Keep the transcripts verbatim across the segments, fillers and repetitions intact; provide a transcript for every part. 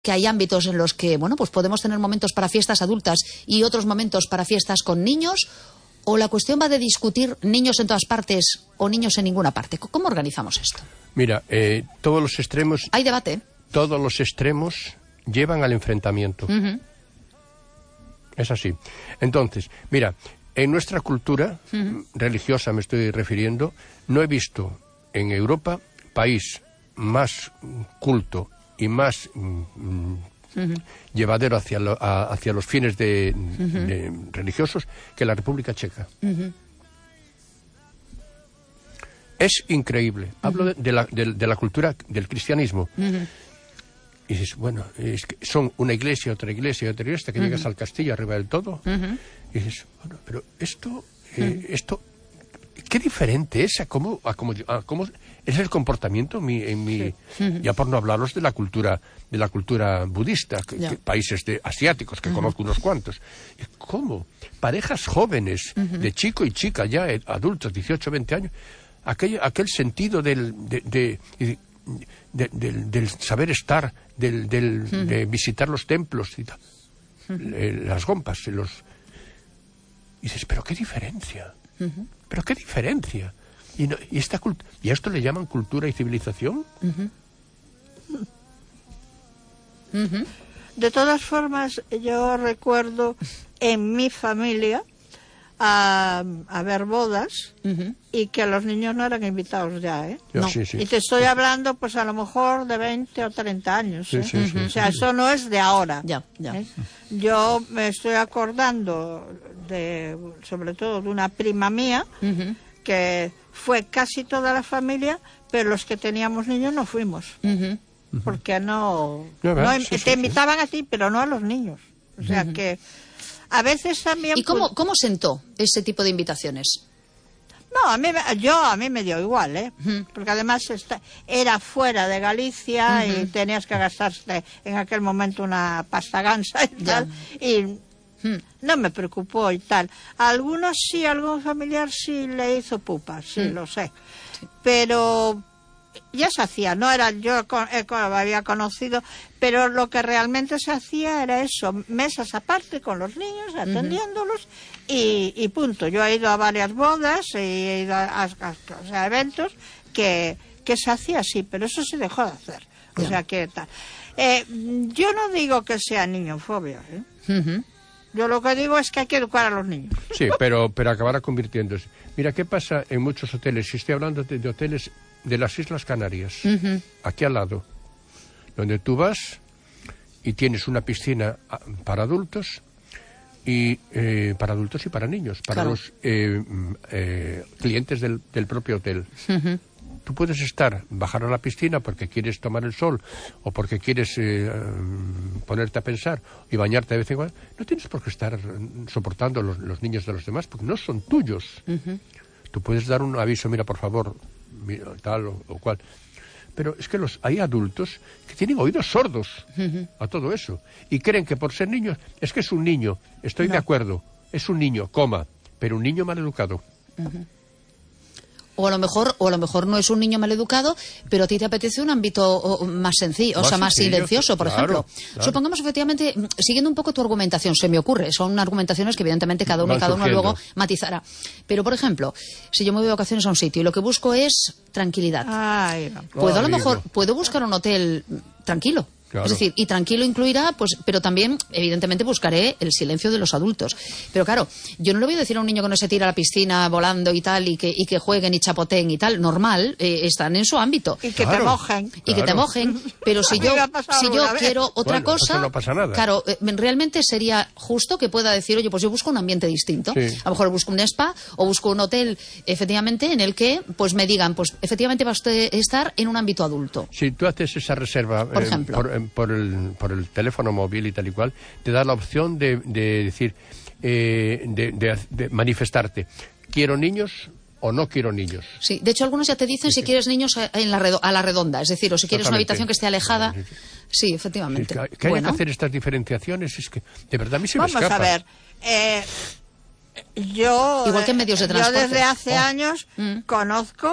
que hay ámbitos en los que, bueno, pues podemos tener momentos para fiestas adultas y otros momentos para fiestas con niños? ¿O la cuestión va de discutir niños en todas partes o niños en ninguna parte? ¿Cómo organizamos esto? Mira, eh, todos los extremos... Hay debate. Todos los extremos llevan al enfrentamiento. Uh-huh. Es así. Entonces, mira, en nuestra cultura uh-huh. religiosa, me estoy refiriendo, no he visto en Europa país más culto y más... Mm, Uh-huh. llevadero hacia, lo, a, hacia los fines de, uh-huh. de religiosos que la República Checa. Uh-huh. Es increíble. Uh-huh. Hablo de, de, la, de, de la cultura del cristianismo. Uh-huh. Y dices, bueno, es que son una iglesia, otra iglesia, otra iglesia, que uh-huh. llegas al castillo arriba del todo. Uh-huh. Y dices, bueno, pero esto, eh, uh-huh. esto, qué diferente es a cómo, a cómo, a cómo es el comportamiento en mi, en mi sí. uh-huh. ya por no hablaros de la cultura de la cultura budista, que, que países de, asiáticos, que uh-huh. conozco unos cuantos. ¿Cómo? Parejas jóvenes, uh-huh. de chico y chica, ya eh, adultos, dieciocho, veinte años, aquel, aquel sentido del, de, de, de, de, del, del saber estar, del, del, uh-huh. de visitar los templos, y tal, uh-huh. eh, las gompas, los... Y dices, pero qué diferencia, uh-huh. pero qué diferencia. Y, no, y, esta cult- ¿Y a esto le llaman cultura y civilización? Uh-huh. Uh-huh. De todas formas, yo recuerdo en mi familia a, a ver bodas uh-huh. y que los niños no eran invitados ya, ¿eh? No. No. Sí, sí. Y te estoy hablando pues a lo mejor de veinte o treinta años, sí, ¿eh? sí, sí, o sea, sí, sí. eso no es de ahora. Ya, ya. ¿eh? Yo me estoy acordando de, sobre todo de una prima mía uh-huh. que fue casi toda la familia, pero los que teníamos niños no fuimos. Uh-huh. Porque no, no, no sí, te sí, invitaban sí. a ti, pero no a los niños. O sea uh-huh. que a veces también... ¿Y cómo, pues, cómo sentó ese tipo de invitaciones? No, a mí, yo a mí me dio igual, ¿eh? Uh-huh. Porque además está, era fuera de Galicia uh-huh. y tenías que gastarte en aquel momento una pasta gansa y tal. Yeah. Y uh-huh. no me preocupó y tal. A algunos sí, a algún familiar sí le hizo pupa, sí, uh-huh. lo sé. Sí. Pero... ya se hacía, no era yo eh, había conocido, pero lo que realmente se hacía era eso, mesas aparte con los niños, atendiéndolos uh-huh. y, y punto. Yo he ido a varias bodas y he ido a, a, a, o sea, eventos que, que se hacía así, pero eso se dejó de hacer. O yeah. sea que tal. Eh, yo no digo que sea niñofobia, ¿eh? Uh-huh. Yo lo que digo es que hay que educar a los niños. Sí, pero, pero acabará convirtiéndose. Mira, ¿qué pasa en muchos hoteles? Si estoy hablando de, de hoteles de las Islas Canarias, uh-huh. aquí al lado, donde tú vas y tienes una piscina para adultos y eh, para adultos y para niños, para claro. los eh, eh, clientes del, del propio hotel. Uh-huh. Tú puedes estar, bajar a la piscina porque quieres tomar el sol o porque quieres eh, ponerte a pensar y bañarte de vez en cuando. No tienes por qué estar soportando los, los niños de los demás porque no son tuyos. Uh-huh. Tú puedes dar un aviso, mira, por favor, mira, tal o, o cual. Pero es que los hay adultos que tienen oídos sordos uh-huh. a todo eso y creen que por ser niños, es que es un niño, estoy no. de acuerdo, es un niño, coma, pero un niño mal educado. Uh-huh. O a lo mejor, o a lo mejor no es un niño maleducado, pero a ti te apetece un ámbito más sencillo, o sea, más sencillo, silencioso, por claro, ejemplo. Claro. Supongamos, efectivamente, siguiendo un poco tu argumentación, se me ocurre, son argumentaciones que evidentemente cada uno y cada uno luego matizará. Pero, por ejemplo, si yo me voy de vacaciones a un sitio y lo que busco es tranquilidad, Ay, puedo a lo mejor, puedo buscar un hotel tranquilo. Claro. Es decir, y tranquilo incluirá, pues, pero también, evidentemente, buscaré el silencio de los adultos. Pero claro, yo no le voy a decir a un niño que no se tira a la piscina volando y tal, y que, y que jueguen y chapoteen y tal, normal, eh, están en su ámbito. Y que claro. te mojen. Y claro. que te mojen, pero si yo, si yo quiero otra bueno, cosa, no pasa nada. Claro, eh, realmente sería justo que pueda decir, oye, pues yo busco un ambiente distinto. Sí. A lo mejor busco un spa o busco un hotel, efectivamente, en el que, pues me digan, pues efectivamente va a usted estar en un ámbito adulto. Si tú haces esa reserva, por ejemplo, eh, por, por el por el teléfono móvil y tal y cual, te da la opción de, de decir, eh, de, de, de manifestarte, quiero niños o no quiero niños. Sí, de hecho algunos ya te dicen sí, si sí. quieres niños en la redo- a la redonda, es decir, o si quieres una habitación que esté alejada. Sí, sí, sí. sí efectivamente. Sí, que hay bueno. que hacer estas diferenciaciones, es que de verdad a mí se me escapa. Vamos a ver, eh, yo, igual que en medios de transporte. Yo desde hace oh. años mm. conozco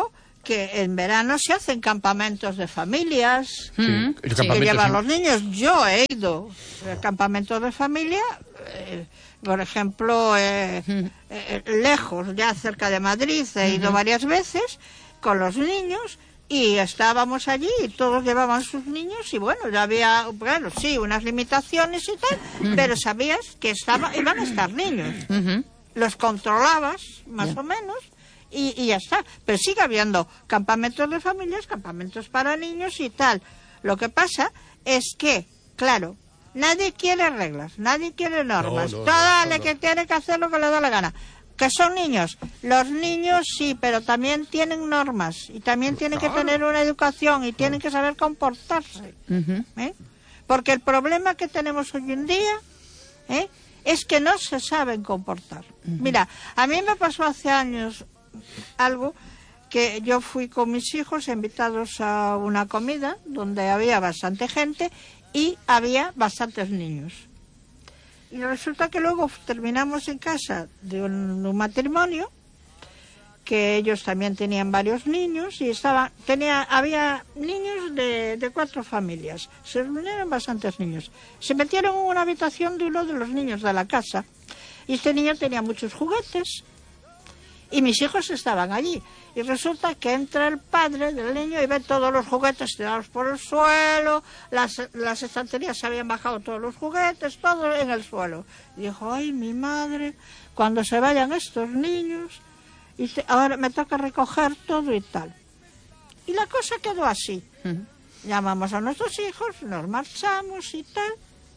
que en verano se hacen campamentos de familias, Sí, el que campamento llevan sí. los niños. Yo he ido a campamentos de familia, eh, por ejemplo, eh, eh, lejos, ya cerca de Madrid, he ido varias veces con los niños y estábamos allí y todos llevaban sus niños y bueno, ya había, bueno, sí, unas limitaciones y tal, pero sabías que estaba, iban a estar niños. Ujú. Los controlabas, más Ya. o menos, y, y ya está. Pero sigue habiendo campamentos de familias, campamentos para niños y tal. Lo que pasa es que, claro, nadie quiere reglas, nadie quiere normas. No, no, Toda no, le no. que tiene que hacer lo que le da la gana. Que son niños. Los niños sí, pero también tienen normas y también tienen que Claro. tener una educación y tienen que saber comportarse. Ujú. ¿eh? Porque el problema que tenemos hoy en día ¿eh? es que no se saben comportar. Mira, a mí me pasó hace años algo que yo fui con mis hijos invitados a una comida donde había bastante gente y había bastantes niños. Y resulta que luego terminamos en casa de un, un matrimonio que ellos también tenían varios niños y estaban, tenía, había niños de, de cuatro familias, se reunieron bastantes niños. Se metieron en una habitación de uno de los niños de la casa y este niño tenía muchos juguetes y mis hijos estaban allí. Y resulta que entra el padre del niño y ve todos los juguetes tirados por el suelo, las, las estanterías se habían bajado todos los juguetes, todo en el suelo. Y dijo, ay, mi madre, cuando se vayan estos niños, y se- ahora me toca recoger todo y tal. Y la cosa quedó así. Ujú. Llamamos a nuestros hijos, nos marchamos y tal.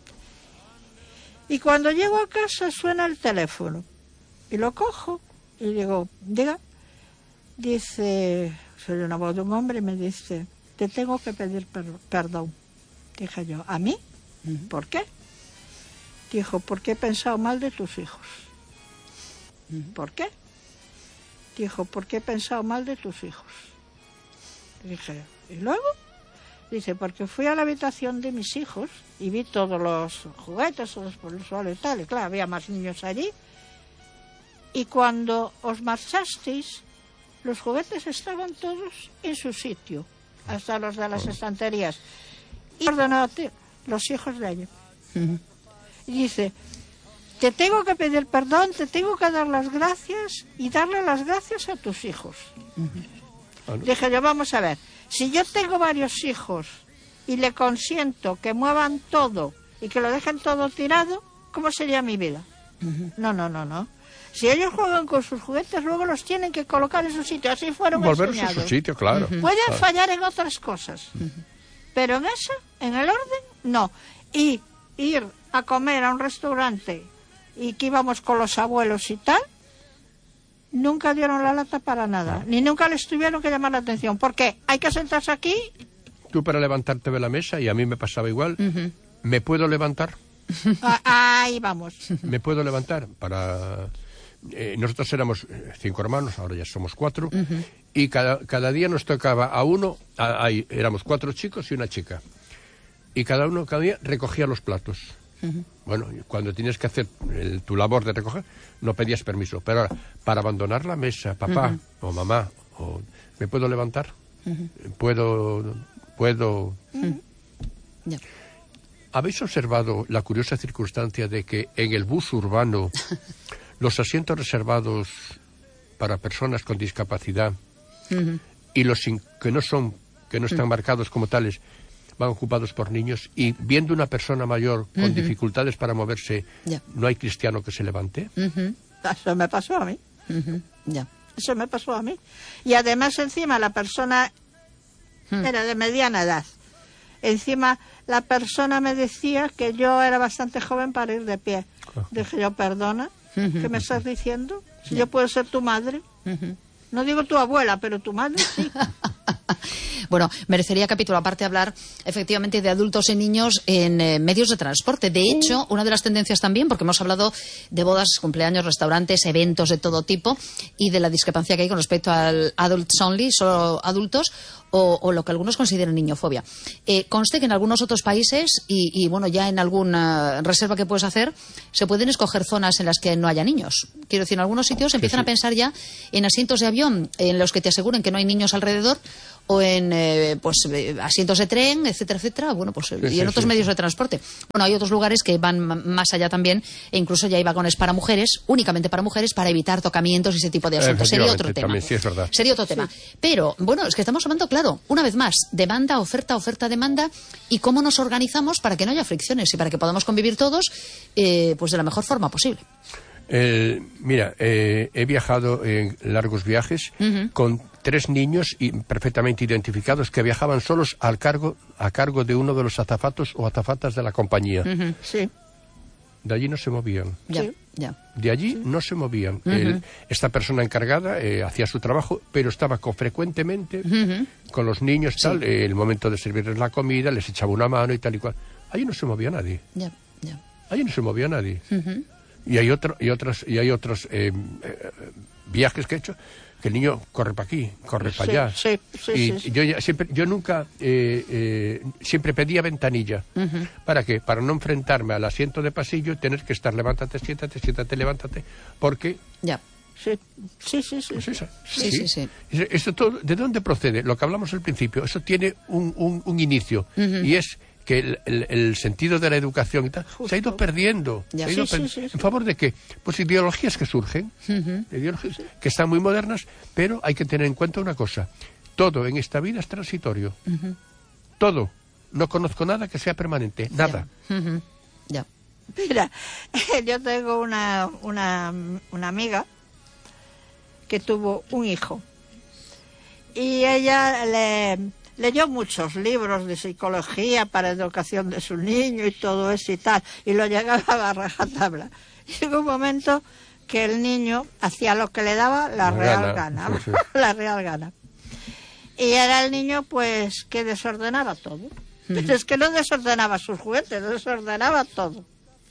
Y cuando llego a casa suena el teléfono. Y lo cojo y digo, diga. Dice, soy una voz de un hombre y me dice, te tengo que pedir per- perdón. Dije yo, ¿a mí? ¿Por qué? Dijo, porque he pensado mal de tus hijos. ¿Por qué? Dijo, porque he pensado mal de tus hijos. Dije, ¿y luego? Dice, porque fui a la habitación de mis hijos y vi todos los juguetes, todos por el suelo y tal, y claro, había más niños allí. Y cuando os marchasteis, los juguetes estaban todos en su sitio, hasta los de las estanterías. Y ordenate los hijos de ellos. Ujú. Y dice, te tengo que pedir perdón, te tengo que dar las gracias y darle las gracias a tus hijos. Ah, ¿no? Dije yo, vamos a ver, si yo tengo varios hijos y le consiento que muevan todo y que lo dejen todo tirado, ¿cómo sería mi vida? No, no, no, no. Si ellos juegan con sus juguetes, luego los tienen que colocar en su sitio, así fueron Volverlos a enseñados. su sitio, claro. Pueden Claro. fallar en otras cosas, pero en esa, en el orden, no. Y ir a comer a un restaurante y que íbamos con los abuelos y tal, nunca dieron la lata para nada, ni nunca les tuvieron que llamar la atención. ¿Por qué? Hay que sentarse aquí. Tú para levantarte de la mesa, y a mí me pasaba igual, ¿me puedo levantar? Ah, ahí vamos. ¿Me puedo levantar? Para eh, nosotros éramos eh, cinco hermanos, ahora ya somos cuatro, y cada, cada día nos tocaba a uno, a- ahí éramos cuatro chicos y una chica, y cada uno cada día recogía los platos. Bueno, y cuando tienes que hacer el- tu labor de recoger, no pedías permiso, pero ahora, para abandonar la mesa, papá o mamá, o, ¿me puedo levantar? ¿Puedo...? puedo Ya. ¿Habéis observado la curiosa circunstancia de que en el bus urbano los asientos reservados para personas con discapacidad y los sin- que no son, que no están marcados como tales, van ocupados por niños, y viendo una persona mayor con dificultades para moverse, Ya. no hay cristiano que se levante? Ujú. Eso me pasó a mí. Ujú. Ya. Eso me pasó a mí. Y además encima la persona era de mediana edad. Encima la persona me decía que yo era bastante joven para ir de pie. Dije yo, perdona, ¿qué me estás diciendo? Si yo puedo ser tu madre. No digo tu abuela, pero tu madre sí. Bueno, merecería capítulo aparte hablar efectivamente de adultos y niños en eh, medios de transporte. De hecho, una de las tendencias también, porque hemos hablado de bodas, cumpleaños, restaurantes, eventos de todo tipo y de la discrepancia que hay con respecto al adults only, solo adultos, o, o lo que algunos consideran niñofobia. Eh, conste que en algunos otros países, y, y bueno, ya en alguna reserva que puedes hacer, se pueden escoger zonas en las que no haya niños. Quiero decir, en algunos sitios empiezan sí, sí. a pensar ya en asientos de avión en los que te aseguren que no hay niños alrededor, o en eh, pues eh, asientos de tren, etcétera, etcétera, bueno, pues sí, y en sí, otros sí, medios sí. de transporte. Bueno, hay otros lugares que van más allá también, e incluso ya hay vagones para mujeres, únicamente para mujeres, para evitar tocamientos y ese tipo de asuntos. Sería otro tema. También, sí, es verdad. Sería otro tema. Sí. Pero, bueno, es que estamos hablando, claro, una vez más, demanda, oferta, oferta, demanda, y cómo nos organizamos para que no haya fricciones y para que podamos convivir todos eh, pues de la mejor forma posible. Eh, mira, eh, he viajado en largos viajes uh-huh. con tres niños y perfectamente identificados que viajaban solos al cargo, a cargo de uno de los azafatos o azafatas de la compañía. Uh-huh. Sí. De allí no se movían. Ya, sí. ya. De allí sí. no se movían. Uh-huh. El, esta persona encargada eh, hacía su trabajo, pero estaba con, frecuentemente uh-huh. con los niños, tal, sí. eh, el momento de servirles la comida, les echaba una mano y tal y cual. Allí no se movía nadie. Ya, ya. Allí no se movía nadie. Uh-huh. Y hay otro, y otros, y hay otros eh, eh, viajes que he hecho que el niño corre para aquí, corre para sí, allá. Sí, sí, y sí, sí. yo ya siempre, yo nunca, eh, eh, siempre pedía ventanilla. Uh-huh. ¿Para qué? Para no enfrentarme al asiento de pasillo y tener que estar levántate, siéntate, siéntate, levántate, porque... Ya. Sí, sí, sí. sí. Pues esa, sí, sí, sí. sí. Esto todo, ¿de dónde procede? Lo que hablamos al principio, eso tiene un, un, un inicio, uh-huh. y es que el, el, el sentido de la educación y tal Justo. se ha ido perdiendo. Ya. Se ha ido sí, per- sí, sí, sí. ¿En favor de qué? Pues ideologías que surgen, uh-huh. ideologías sí. que están muy modernas, pero hay que tener en cuenta una cosa. Todo en esta vida es transitorio. Uh-huh. Todo. No conozco nada que sea permanente. Nada. Ya. Uh-huh. Ya. Mira, yo tengo una, una, una amiga que tuvo un hijo. Y ella le... leyó muchos libros de psicología para educación de su niño y todo eso y tal, y lo llegaba a rajatabla. Y llegó un momento que el niño hacía lo que le daba la, la real gana, gana sí, sí. la real gana. Y era el niño, pues, que desordenaba todo. Pero es que no desordenaba sus juguetes, desordenaba todo.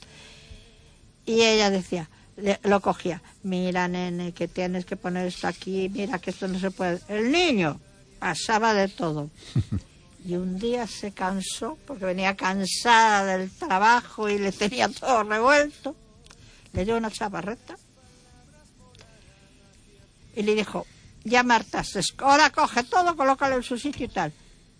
Y ella decía, le, lo cogía, mira, nene, que tienes que poner esto aquí, mira que esto no se puede. El niño pasaba de todo. Y un día se cansó, porque venía cansada del trabajo y le tenía todo revuelto. Le dio una chaparreta y le dijo, ya Marta, ahora coge todo, colócalo en su sitio y tal.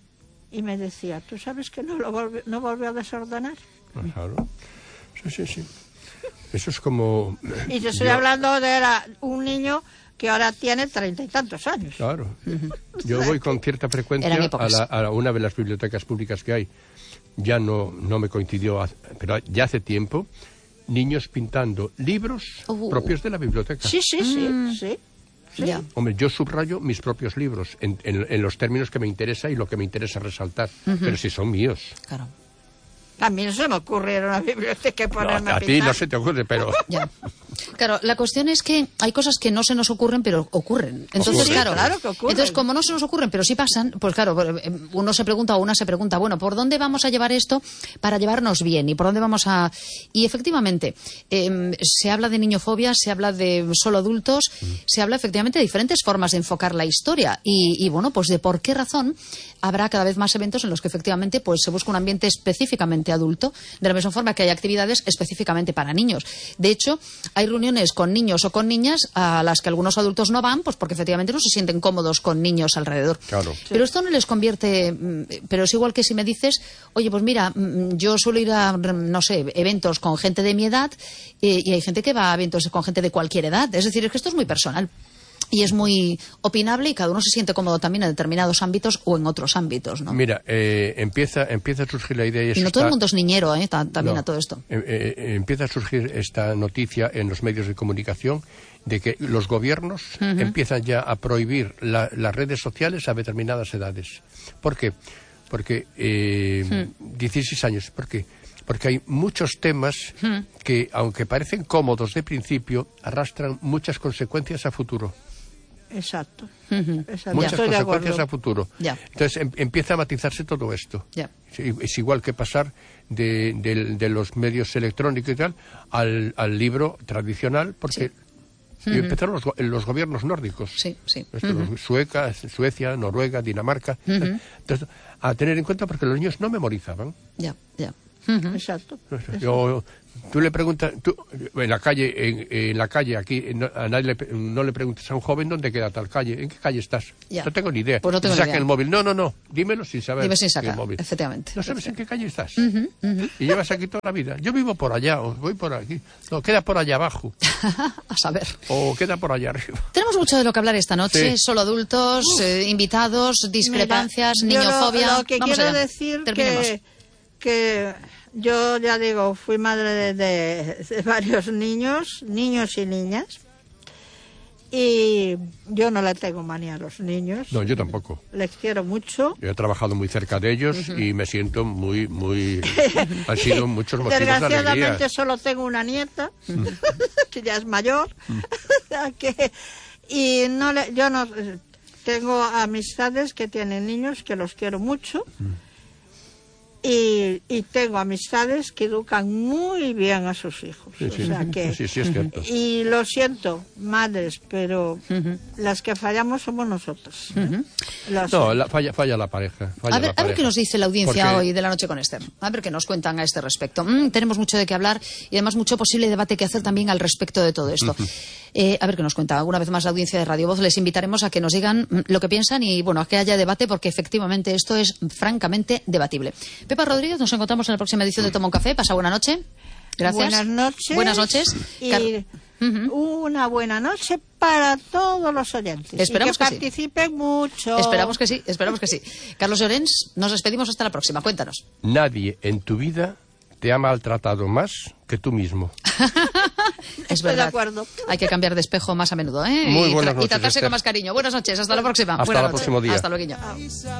Y me decía, ¿tú sabes que no lo volvió, no volvió a desordenar? Claro. Sí, sí, sí. Eso es como... Y te estoy yo... hablando de era un niño que ahora tiene treinta y tantos años. Claro. Yo voy con cierta frecuencia a, la, a una de las bibliotecas públicas que hay. Ya no, no me coincidió, pero ya hace tiempo, niños pintando libros uh. propios de la biblioteca. Sí, sí, sí. Mm. sí. Sí. Ya. Hombre, yo subrayo mis propios libros en, en, en los términos que me interesa y lo que me interesa resaltar, uh-huh. pero si son míos. Claro. A mí no se me ocurre ir a una biblioteca y ponerme no, a, a ti no se te ocurre, pero... Ya. Claro, la cuestión es que hay cosas que no se nos ocurren, pero ocurren. Entonces, sí, claro, claro que ocurren. Entonces, como no se nos ocurren, pero sí pasan, pues claro, uno se pregunta o una se pregunta, bueno, ¿por dónde vamos a llevar esto para llevarnos bien? ¿Y por dónde vamos a...? Y efectivamente, eh, se habla de niñofobia, se habla de solo adultos, mm. se habla efectivamente de diferentes formas de enfocar la historia. Y, y bueno, pues de por qué razón habrá cada vez más eventos en los que efectivamente pues se busca un ambiente específicamente adulto, de la misma forma que hay actividades específicamente para niños. De hecho, hay reuniones con niños o con niñas a las que algunos adultos no van, pues porque efectivamente no se sienten cómodos con niños alrededor. Claro. Pero esto no les convierte, pero es igual que si me dices, oye, pues mira, yo suelo ir a, no sé, eventos con gente de mi edad y, y hay gente que va a eventos con gente de cualquier edad. Es decir, es que esto es muy personal. Y es muy opinable y cada uno se siente cómodo también en determinados ámbitos o en otros ámbitos, ¿no? Mira, eh, empieza, empieza a surgir la idea... Y, y no está... todo el mundo es niñero, ¿eh? También no, a todo esto. Eh, eh, empieza a surgir esta noticia en los medios de comunicación de que los gobiernos uh-huh. empiezan ya a prohibir la, las redes sociales a determinadas edades. ¿Por qué? Porque eh, uh-huh. dieciséis años. ¿Por qué? Porque hay muchos temas uh-huh. que, aunque parecen cómodos de principio, arrastran muchas consecuencias a futuro. Exacto. Uh-huh. Exacto. Muchas ya, consecuencias a futuro. Ya. Entonces em, empieza a matizarse todo esto. Ya. Es, es igual que pasar de, de, de los medios electrónicos y tal al, al libro tradicional, porque... Sí. Uh-huh. Y empezaron los, los gobiernos nórdicos. Sí, sí. Uh-huh. Sueca, Suecia, Noruega, Dinamarca. Uh-huh. Entonces, a tener en cuenta porque los niños no memorizaban. Ya, ya. Uh-huh. Exacto. Yo, tú le preguntas, tú, en la calle, en, en la calle aquí, no, a nadie le, no le preguntas a un joven dónde queda tal calle, ¿en qué calle estás? Ya. No tengo ni idea. Pues no tengo Saca ni idea. el móvil. No, no, no, dímelo sin saber. Dime sin sacar, el móvil. efectivamente. No sabes en qué calle estás. Uh-huh, uh-huh. Y llevas aquí toda la vida. Yo vivo por allá, o voy por aquí. No, queda por allá abajo. A saber. O queda por allá arriba. Tenemos mucho de lo que hablar esta noche. Sí. Solo adultos, eh, invitados, discrepancias, Mira, niñofobia. Lo, lo que Vamos quiero allá. decir Terminemos. que, que yo ya digo, fui madre de, de, de varios niños, niños y niñas. Y yo no le tengo manía a los niños. No, yo tampoco. Les quiero mucho. Yo he trabajado muy cerca de ellos uh-huh. y me siento muy, muy... Han sido muchos motivos de alegría. Desgraciadamente solo tengo una nieta, uh-huh. que ya es mayor. Uh-huh. que, y no le, yo no... Tengo amistades que tienen niños que los quiero mucho. Uh-huh. Y, y tengo amistades que educan muy bien a sus hijos. Sí, sí, o sea que, sí, sí, es cierto. Y lo siento, madres, pero uh-huh. las que fallamos somos nosotros. Uh-huh. No, la, falla, falla la pareja. Falla a, ver, la pareja. a ver qué nos dice la audiencia Porque... hoy de La Noche con Esther. A ver qué nos cuentan a este respecto. Mm, tenemos mucho de qué hablar y además mucho posible debate que hacer también al respecto de todo esto. Uh-huh. eh, a ver qué nos cuenta. Alguna vez más la audiencia de Radio Voz les invitaremos a que nos digan lo que piensan y bueno, a que haya debate porque efectivamente esto es francamente debatible. Pepa Rodríguez, nos encontramos en la próxima edición de Toma un Café. Pasa buena noche. Gracias. Buenas noches. Buenas noches. Y Car- uh-huh. una buena noche para todos los oyentes. Esperamos y que, que participen sí. mucho. Esperamos que sí, esperamos que sí. Carlos Llorens, nos despedimos hasta la próxima. Cuéntanos. Nadie en tu vida te ha maltratado más que tú mismo. Es Estoy verdad. de acuerdo. Hay que cambiar de espejo más a menudo, ¿eh? Muy y, buenas tra- noches, y tratarse Esther. con más cariño. Buenas noches, hasta la próxima. Hasta Buenas el noches. próximo día. Hasta luego.